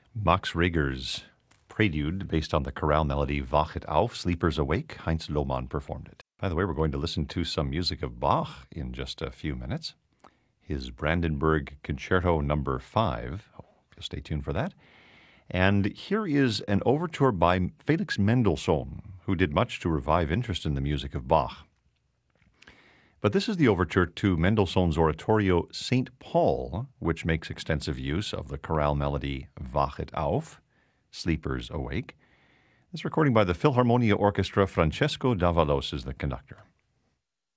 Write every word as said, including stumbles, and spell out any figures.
Max Reger's Prelude, based on the chorale melody Wachet auf, Sleepers Awake. Heinz Lohmann performed it. By the way, we're going to listen to some music of Bach in just a few minutes. His Brandenburg Concerto number five. Oh, stay tuned for that. And here is an overture by Felix Mendelssohn, who did much to revive interest in the music of Bach. But this is the overture to Mendelssohn's oratorio Saint Paul, which makes extensive use of the chorale melody Wachet auf, Sleepers Awake. This recording by the Philharmonia Orchestra. Francesco Davalos is the conductor.